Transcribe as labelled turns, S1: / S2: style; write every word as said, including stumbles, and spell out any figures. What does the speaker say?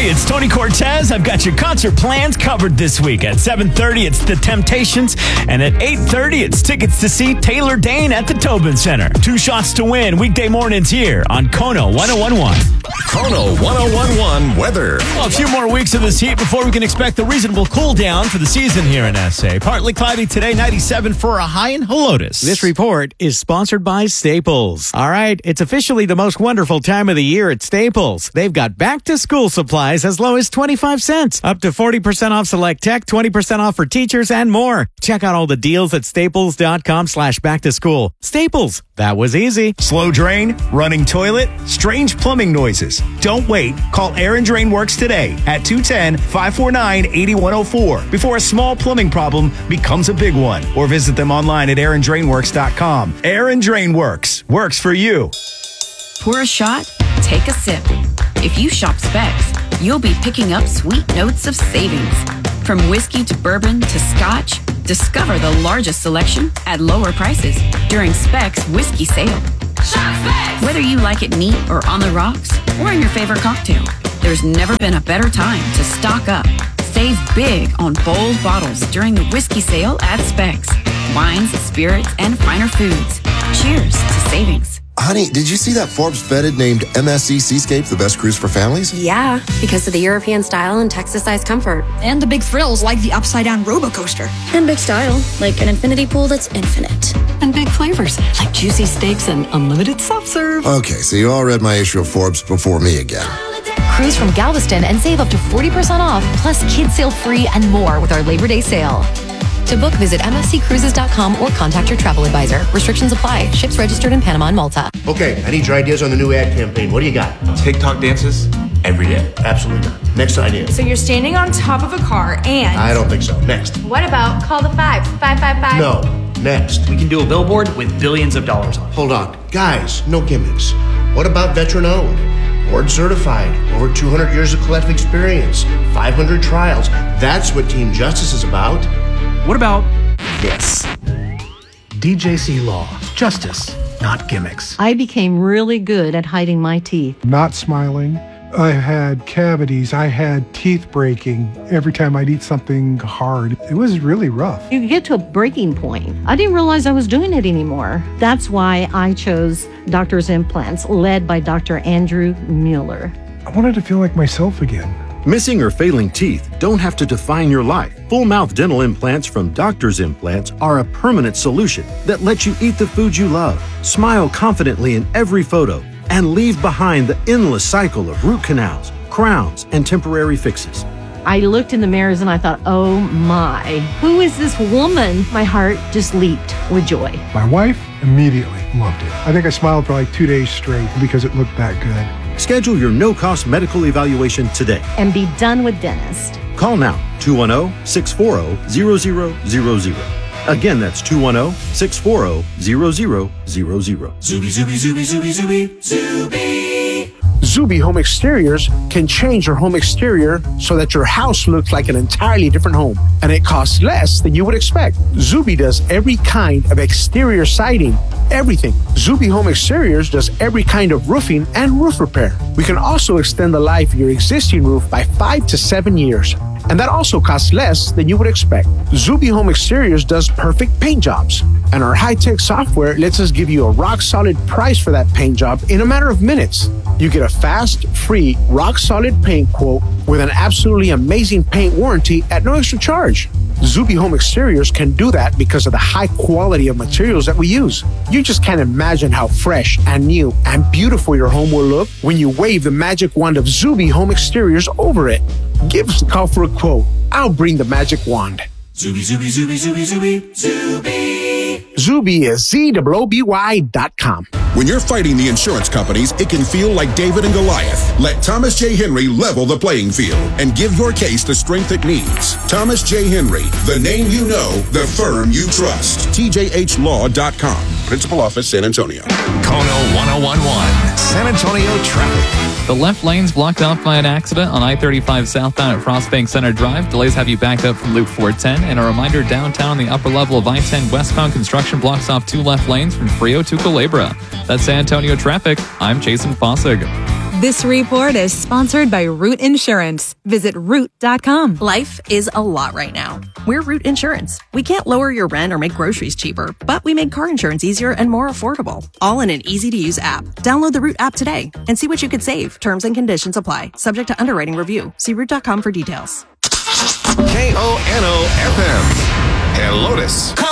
S1: Hey, it's Tony Cortez. I've got your concert plans covered this week. At seven thirty, it's The Temptations. And at eight thirty, it's tickets to see Taylor Dane at the Tobin Center. Two shots to win weekday mornings here on Kono one oh one one.
S2: Kono one oh one one weather.
S1: Well, a few more weeks of this heat before we can expect a reasonable cool down for the season here in S A. Partly cloudy today, ninety-seven for a high in Helotes.
S3: This report is sponsored by Staples. All right, it's officially the most wonderful time of the year at Staples. They've got back-to-school supplies as low as twenty-five cents, up to forty percent off select tech, twenty percent off for teachers, and more. Check out all the deals at staples.com slash back-to-school. Staples, that was easy.
S4: Slow drain, running toilet, strange plumbing noises. Don't wait. Call Air and Drain Works today at two one zero, five four nine, eight one zero four before a small plumbing problem becomes a big one. Or visit them online at air and drain works dot com. Air and Drain Works. Works for you.
S5: Pour a shot, take a sip. If you shop Specs, you'll be picking up sweet notes of savings. From whiskey to bourbon to scotch, discover the largest selection at lower prices during Specs Whiskey Sale. Shop Specs! Whether you like it neat or on the rocks, or in your favorite cocktail, there's never been a better time to stock up. Save big on bold bottles during the Whiskey Sale at Specs. Wines, spirits, and finer foods. Cheers to savings.
S6: Honey, did you see that Forbes vetted named M S C Seascape the best cruise for families?
S7: Yeah, because of the European style and Texas-sized comfort.
S8: And the big thrills like the upside-down roller coaster.
S9: And big style, like an infinity pool that's infinite.
S10: And big flavors, like juicy steaks and unlimited soft serve.
S6: Okay, so you all read my issue of Forbes before me again.
S11: Cruise from Galveston and save up to forty percent off, plus kids sail free and more with our Labor Day sale. To book, visit m s c cruises dot com or contact your travel advisor. Restrictions apply. Ships registered in Panama and Malta.
S12: Okay, I need your ideas on the new ad campaign. What do you got?
S13: TikTok dances every day.
S12: Absolutely not. Next idea.
S14: So you're standing on top of a car and...
S12: I don't think so. Next.
S14: What about call the five, five five five?
S12: No. Next.
S15: We can do a billboard with billions of dollars on it.
S12: Hold on. Guys, no gimmicks. What about veteran-owned? Board certified, over two hundred years of collective experience, five hundred trials. That's what Team Justice is about.
S16: What about this? D J C Law. Justice, not gimmicks.
S17: I became really good at hiding my teeth.
S18: Not smiling. I had cavities. I had teeth breaking every time I'd eat something hard. It was really rough.
S17: You get to a breaking point. I didn't realize I was doing it anymore. That's why I chose Doctor's Implants, led by Doctor Andrew Mueller.
S18: I wanted to feel like myself again.
S19: Missing or failing teeth don't have to define your life. Full mouth dental implants from Doctor's Implants are a permanent solution that lets you eat the food you love, smile confidently in every photo, and leave behind the endless cycle of root canals, crowns, and temporary fixes.
S17: I looked in the mirrors and I thought, oh my, who is this woman? My heart just leaped with joy.
S18: My wife immediately loved it. I think I smiled for like two days straight because it looked that good.
S19: Schedule your no-cost medical evaluation today.
S17: And be done with dentist.
S19: Call now, two one zero, six four zero, zero zero zero zero. Again, that's two one zero, six four zero, zero zero zero zero.
S20: Zuby, Zuby, Zuby, Zuby, Zuby, Zuby.
S21: Zuby Home Exteriors can change your home exterior so that your house looks like an entirely different home, and it costs less than you would expect. Zuby does every kind of exterior siding, everything. Zuby Home Exteriors does every kind of roofing and roof repair. We can also extend the life of your existing roof by five to seven years. And that also costs less than you would expect. Zuby Home Exteriors does perfect paint jobs. And our high-tech software lets us give you a rock-solid price for that paint job in a matter of minutes. You get a fast, free, rock-solid paint quote with an absolutely amazing paint warranty at no extra charge. Zuby Home Exteriors can do that because of the high quality of materials that we use. You just can't imagine how fresh and new and beautiful your home will look when you wave the magic wand of Zuby Home Exteriors over it. Give us a call for a quote. I'll bring the magic wand.
S20: Zuby, Zuby, Zuby, Zuby, Zuby, Zuby.
S21: Zuby is Z O O B Y dot com.
S2: When you're fighting the insurance companies, it can feel like David and Goliath. Let Thomas J. Henry level the playing field and give your case the strength it needs. Thomas J. Henry, the name you know, the firm you trust. T J H law dot com. Principal Office, San Antonio. Kono one oh one one, San Antonio traffic.
S22: The left lane's blocked off by an accident on I thirty-five southbound at Frostbank Center Drive. Delays have you backed up from Loop four ten. And a reminder, downtown on the upper level of I ten westbound construction blocks off two left lanes from Frio to Culebra. That's San Antonio traffic. I'm Jason Fossig.
S1: This report is sponsored by Root Insurance. Visit root dot com.
S3: Life is a lot right now. We're Root Insurance. We can't lower your rent or make groceries cheaper, but we make car insurance easier and more affordable. All in an easy-to-use app. Download the Root app today and see what you could save. Terms and conditions apply. Subject to underwriting review. See root dot com for details.
S23: K O N O F M and Lotus.